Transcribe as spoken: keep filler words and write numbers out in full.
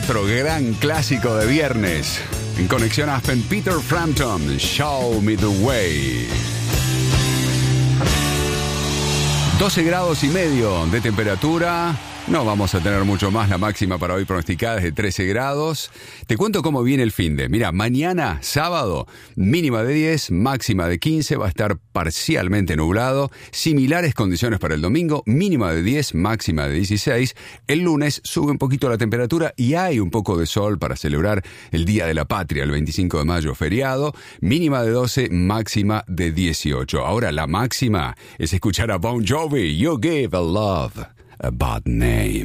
nuestro gran clásico de viernes. En Conexión Aspen, Peter Frampton, Show Me the Way. doce grados y medio de temperatura. No vamos a tener mucho más. La máxima para hoy pronosticada es de trece grados. Te cuento cómo viene el finde. Mira, mañana, sábado, mínima de diez, máxima de quince. Va a estar parcialmente nublado. Similares condiciones para el domingo, mínima de diez, máxima de dieciséis. El lunes sube un poquito la temperatura y hay un poco de sol para celebrar el Día de la Patria, el veinticinco de mayo, feriado. Mínima de doce, máxima de dieciocho. Ahora la máxima es escuchar a Bon Jovi, You Give a Love a Bad Name.